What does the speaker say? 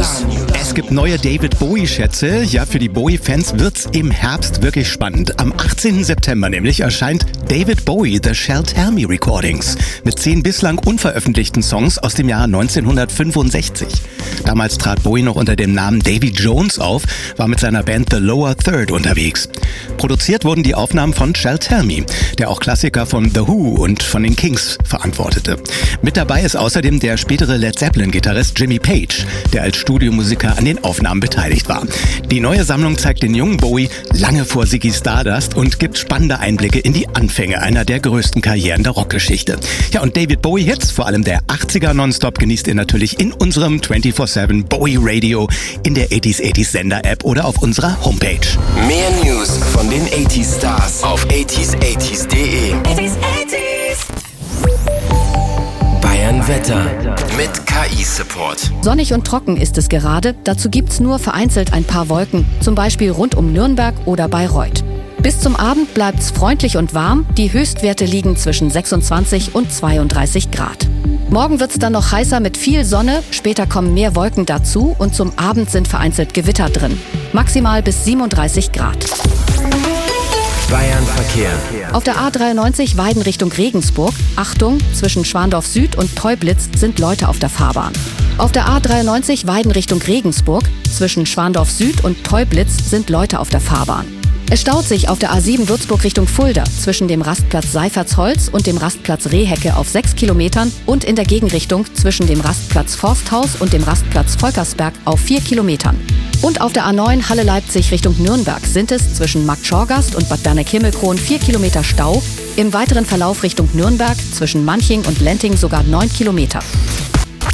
News. Es gibt neue David Bowie-Schätze. Ja, für die Bowie-Fans wird's im Herbst wirklich spannend. Am 18. September nämlich erscheint David Bowie The Shall Tell Me Recordings mit 10 bislang unveröffentlichten Songs aus dem Jahr 1965. Damals trat Bowie noch unter dem Namen Davy Jones auf, war mit seiner Band The Lower Third unterwegs. Produziert wurden die Aufnahmen von Shall Tell Me, der auch Klassiker von The Who und von den Kings verantwortete. Mit dabei ist außerdem der spätere Led Zeppelin-Gitarrist Jimmy Page, der als Studiomusiker an den Aufnahmen beteiligt war. Die neue Sammlung zeigt den jungen Bowie lange vor Ziggy Stardust und gibt spannende Einblicke in die Anfänge einer der größten Karrieren der Rockgeschichte. Ja, und David Bowie-Hits, vor allem der 80er Nonstop, genießt ihr natürlich in unserem 24/7 Bowie Radio, in der 80s Sender-App oder auf unserer Homepage. Mehr News von den 80s Stars auf 80s80s.de. 80s. Bayern Wetter mit KI-Support. Sonnig und trocken ist es gerade, dazu gibt's nur vereinzelt ein paar Wolken, zum Beispiel rund um Nürnberg oder Bayreuth. Bis zum Abend bleibt's freundlich und warm, die Höchstwerte liegen zwischen 26 und 32 Grad. Morgen wird's dann noch heißer mit viel Sonne, später kommen mehr Wolken dazu und zum Abend sind vereinzelt Gewitter drin. Maximal bis 37 Grad. Bayern Verkehr. Auf der A93 Weiden Richtung Regensburg, Achtung, zwischen Schwandorf Süd und Teublitz sind Leute auf der Fahrbahn. Auf der A93 Weiden Richtung Regensburg, zwischen Schwandorf Süd und Teublitz sind Leute auf der Fahrbahn. Es staut sich auf der A7 Würzburg Richtung Fulda zwischen dem Rastplatz Seifertsholz und dem Rastplatz Rehhecke auf 6 Kilometern und in der Gegenrichtung zwischen dem Rastplatz Forsthaus und dem Rastplatz Volkersberg auf 4 Kilometern. Und auf der A9 Halle-Leipzig Richtung Nürnberg sind es zwischen Marktschorgast und Bad Berneck-Himmelkron 4 Kilometer Stau, im weiteren Verlauf Richtung Nürnberg zwischen Manching und Lenting sogar 9 Kilometer.